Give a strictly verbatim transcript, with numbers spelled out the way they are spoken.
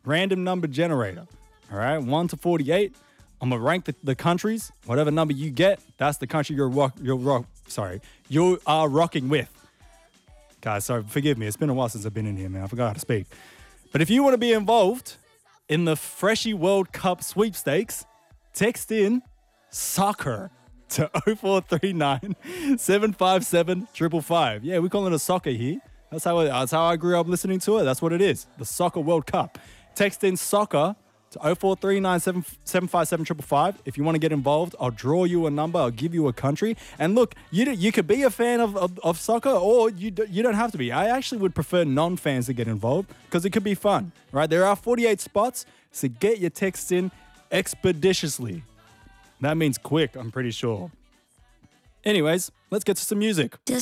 random number generator. All right, one to forty-eight. I'm gonna rank the, the countries. Whatever number you get, that's the country you're rock. You're rock. Sorry, you are rocking with. Guys, sorry, forgive me. It's been a while since I've been in here, man. I forgot how to speak. But if you want to be involved in the Freshie World Cup sweepstakes, text in soccer to oh four three nine, seven five seven, five five five. Yeah, we call it a soccer here. That's how, that's how I grew up listening to it. That's what it is. The Soccer World Cup. Text in soccer to oh four three nine, seven five seven, five five five. If you want to get involved, I'll draw you a number. I'll give you a country. And look, you you could be a fan of, of, of soccer, or you, you don't have to be. I actually would prefer non-fans to get involved because it could be fun, right? There are forty-eight spots, so get your texts in expeditiously. That means quick, I'm pretty sure. Anyways, let's get to some music.